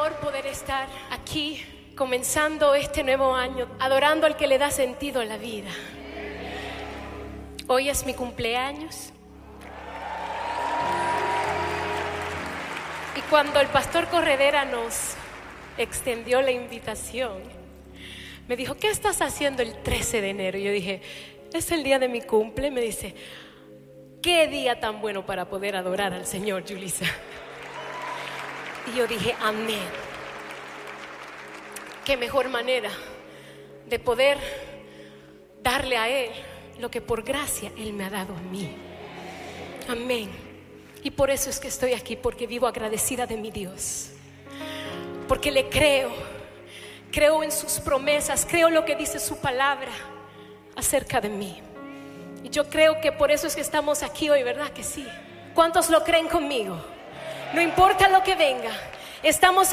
honor poder estar aquí comenzando este nuevo año, adorando al que le da sentido a la vida. Hoy es mi cumpleaños. Y cuando el pastor Corredera nos extendió la invitación, me dijo: ¿qué estás haciendo el 13 de enero? Y yo dije: es el día de mi cumple. Me dice: qué día tan bueno para poder adorar al Señor, Yulisa. Y yo dije: amén. Qué mejor manera de poder darle a Él lo que por gracia Él me ha dado a mí. Amén. Y por eso es que estoy aquí, porque vivo agradecida de mi Dios, porque le creo en sus promesas, creo lo que dice su palabra acerca de mí. Y yo creo que por eso es que estamos aquí hoy, ¿verdad que sí? ¿Cuántos lo creen conmigo? No importa lo que venga, estamos